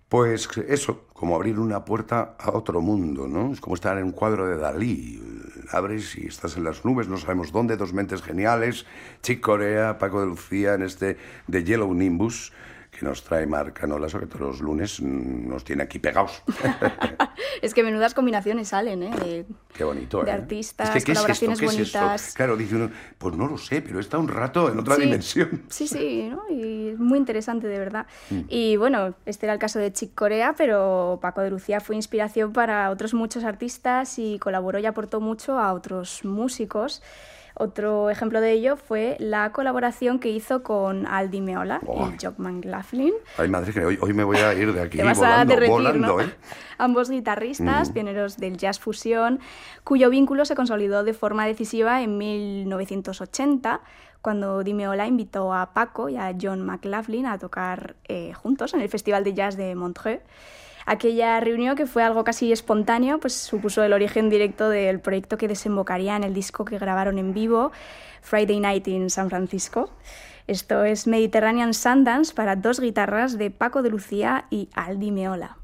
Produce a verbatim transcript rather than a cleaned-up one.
Pues eso, como abrir una puerta a otro mundo, ¿no? Es como estar en un cuadro de Dalí. Abres y estás en las nubes, no sabemos dónde, dos mentes geniales, Chick Corea, Paco de Lucía, en este The Yellow Nimbus, que nos trae Marc Canolas, que todos los lunes nos tiene aquí pegados. Es que menudas combinaciones salen, ¿eh? De, Qué bonito, de ¿eh? artistas, es que, ¿qué colaboraciones es esto? ¿Qué bonitas. Es esto? Claro, dice uno, pues no lo sé, pero está un rato en otra sí, dimensión. Sí, sí, ¿no? Y muy interesante, de verdad. Mm. Y bueno, este era el caso de Chick Corea, pero Paco de Lucía fue inspiración para otros muchos artistas y colaboró y aportó mucho a otros músicos. Otro ejemplo de ello fue la colaboración que hizo con Al Di Meola oh. y Jock McLaughlin. Ay, madre, que hoy, hoy me voy a ir de aquí Te vas volando, a derretir, volando, ¿no? ¿eh? Ambos guitarristas, mm. pioneros del jazz fusión, cuyo vínculo se consolidó de forma decisiva en mil novecientos ochenta, cuando Di Meola invitó a Paco y a John McLaughlin a tocar eh, juntos en el Festival de Jazz de Montreux. Aquella reunión, que fue algo casi espontáneo, pues supuso el origen directo del proyecto que desembocaría en el disco que grabaron en vivo, Friday Night in San Francisco. Esto es Mediterranean Sundance para dos guitarras de Paco de Lucía y Al Di Meola.